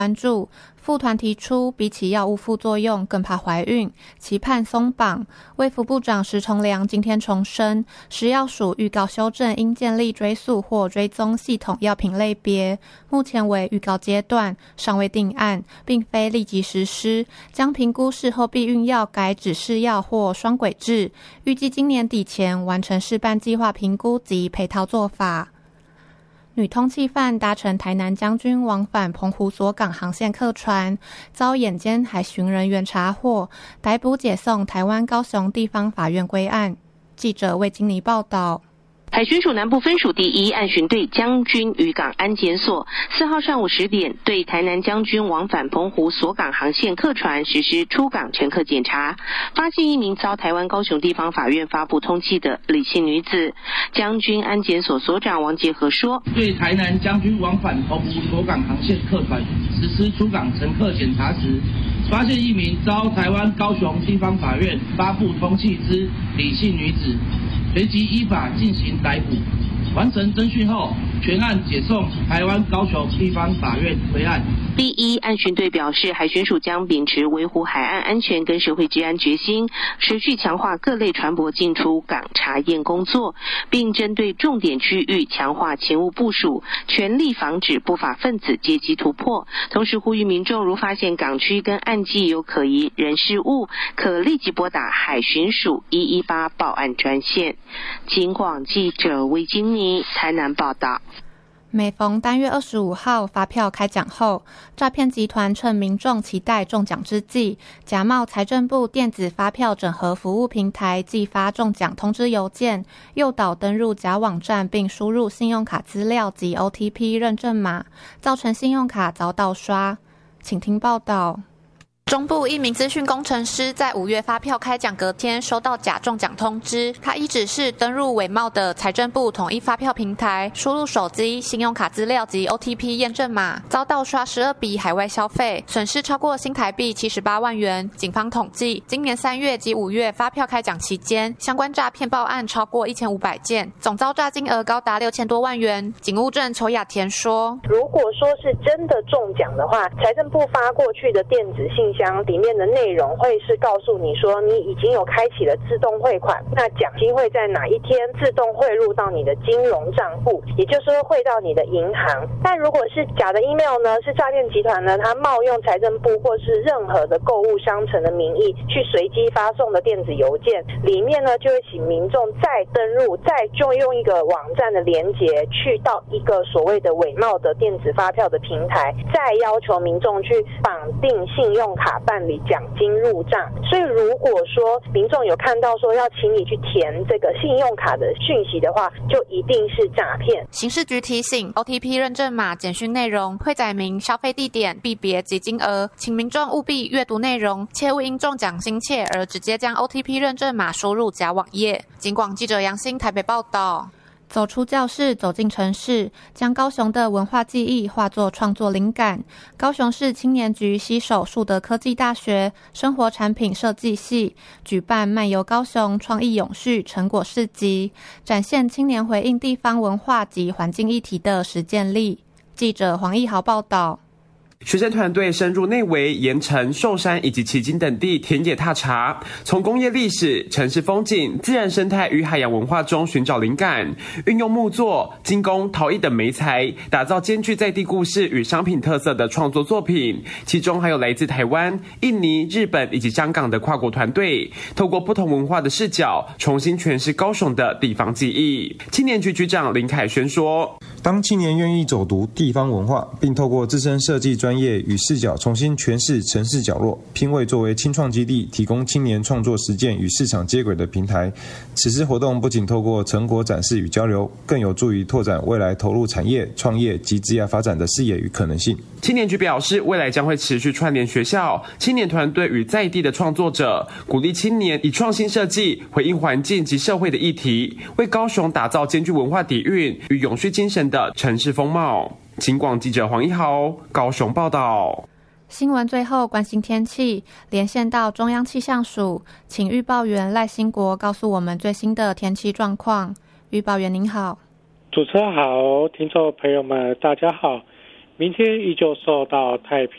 关注，副团提出，比起药物副作用，更怕怀孕，期盼松绑。卫福部长石崇良今天重申，食药署预告修正应建立追溯或追踪系统药品类别，目前为预告阶段，尚未定案，并非立即实施，将评估事后避孕药改指示药或双轨制，预计今年底前完成试办计划评估及配套做法。女通缉犯搭乘台南将军往返澎湖左港航线客船，遭眼尖海巡人员查获，逮捕解送台湾高雄地方法院归案。记者魏金妮报道。 海巡署南部分署第1岸巡队将军渔港安检所4号上午10点对台南将军往返澎湖左港航线客船实施出港乘客检查，发现一名遭台湾高雄地方法院发布通缉的李姓女子。将军安检所所长王杰和说， 对台南将军往返澎湖左港航线客船实施出港乘客检查时，发现一名遭台湾高雄地方法院发布通缉之李姓女子，随即依法进行逮捕，完成侦讯后，全案解送台湾高雄地方法院归案。 第1岸巡队表示，海巡署将秉持维护海岸安全跟社会治安决心，持续强化各类船舶进出港查验工作，并针对重点区域强化勤务部署，全力防止不法分子借机突破。同时呼吁民众如发现港区跟岸际有可疑人事物，可立即拨打海巡署118报案专线。警广记者魏金妮台南报道。 每逢单月25号发票开奖后，诈骗集团趁民众期待中奖之际，假冒财政部电子发票整合服务平台寄发中奖通知邮件，诱导登入假网站并输入信用卡资料及 OTP 认证码，造成信用卡遭盗刷。请听报道。中部一名资讯工程师在5月发票开奖隔天收到假中奖通知，他依指示登入伪冒的财政部统一发票平台，输入手机、信用卡资料及 OTP 验证码，遭盗刷12笔海外消费，损失超过新台币78万元。警方统计，今年3月及5月发票开奖期间，相关诈骗报案超过1500件，总遭诈金额高达6000多万元。警务证邱雅田说， 如果说是真的中奖的话，财政部发过去的电子信箱里面的内容会是告诉你说你已经有开启了自动汇款，那奖金会在哪一天自动汇入到你的金融账户，也就是说汇到你的银行。但如果是假的 email 呢，是诈骗集团呢，他冒用财政部或是任何的购物商城的名义去随机发送的电子邮件，里面呢就会请民众再登入，再就用一个网站的连结去到一个所谓的伪冒的电子发票的平台，再要求民众去绑定信用卡办理奖金入账。所以如果说民众有看到说要请你去填这个信用卡的讯息的话，就一定是诈骗。 刑事局提醒 OTP 认证码简讯内容会载明消费地点、币别及金额，请民众务必阅读内容，切勿因中奖心切而直接将 OTP 认证码输入假网页。警广记者杨欣台北报道。走出教室，走进城市，将高雄的文化记忆化作创作灵感。高雄市青年局携手树德科技大学生活产品设计系，举办漫游高雄创意永续成果市集，展现青年回应地方文化及环境议题的实践力。记者黄义豪报道。 学生团队深入内围、盐城、寿山以及旗津等地田野踏查，从工业历史、城市风景、自然生态与海洋文化中寻找灵感，运用木作、金工、陶艺等媒材，打造兼具在地故事与商品特色的创作作品。其中还有来自台湾、印尼、日本以及香港的跨国团队，透过不同文化的视角，重新诠释高雄的地方记忆。青年局局长林凯轩说， 当青年愿意走读地方文化，并透过自身设计专业与视角重新诠释城市角落，拼位作为青创基地，提供青年创作实践与市场接轨的平台。此次活动不仅透过成果展示与交流，更有助于拓展未来投入产业、创业及职业发展的视野与可能性。 青年局表示，未来将会持续串联学校、青年团队与在地的创作者，鼓励青年以创新设计回应环境及社会的议题，为高雄打造兼具文化底蕴与永续精神的城市风貌。警广记者黄一豪高雄报道。 新闻最后关心天气，连线到中央气象署，请预报员赖兴国告诉我们最新的天气状况。预报员您好。 主持人好，听众朋友们大家好。明天依旧受到太平